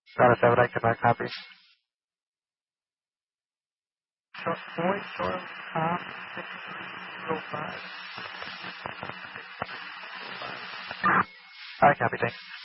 Got a 7, I cannot copy. Short point, short, top, 605. I copy, thanks.